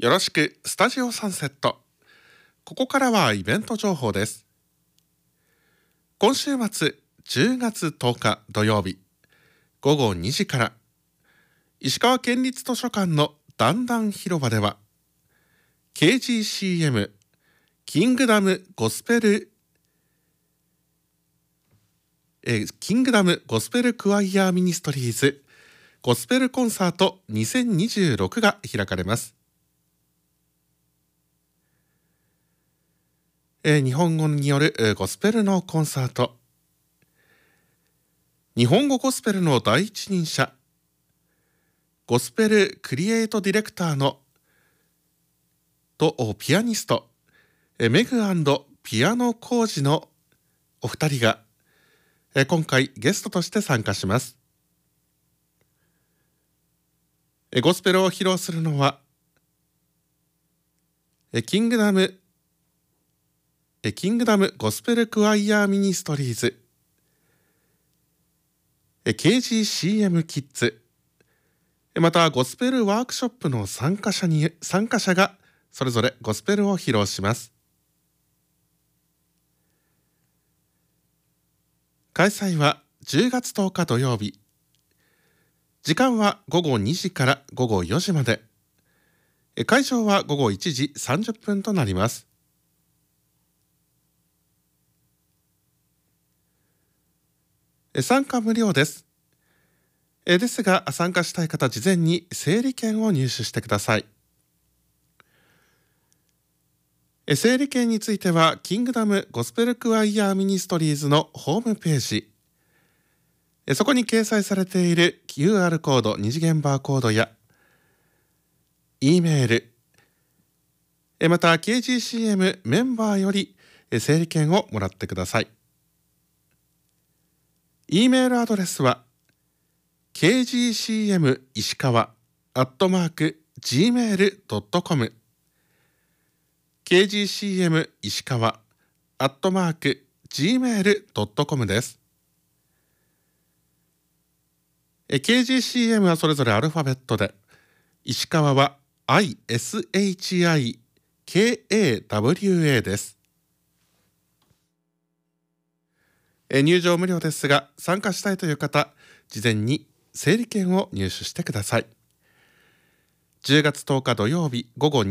よろしくスタジオサンセット。ここからはイベント情報です。今週末10月10日土曜日午後2時から石川県立図書館の段々広場では KGCM キングダムゴスペルクワイヤーミニストリーズゴスペルコンサート2026が開かれます。日本語によるゴスペルのコンサート。日本語ゴスペルの第一人者、ゴスペルクリエイトディレクターのとピアニスト、メグ&ピアノ工事のお二人が今回ゲストとして参加します。ゴスペルを披露するのはキングダムゴスペルクワイヤーミニストリーズ KGCM キッズ、またゴスペルワークショップの参加者がそれぞれゴスペルを披露します。開催は10月10日土曜日。時間は午後2時から午後4時まで。会場は午後1時30分となります。参加無料です。ですが参加したい方、事前に整理券を入手してください。整理券についてはキングダムゴスペルクワイヤーミニストリーズのホームページ、そこに掲載されている QR コード、二次元バーコードや E メール、また KGCM メンバーより整理券をもらってください。E メールアドレスは kgcm 石川@gmail.com kgcm 石川@gmail.com です。KGCM はそれぞれアルファベットで、石川は ISHIKAWA です。入場無料ですが、参加したいという方、事前に整理券を入手してください。10月10日土曜日午後2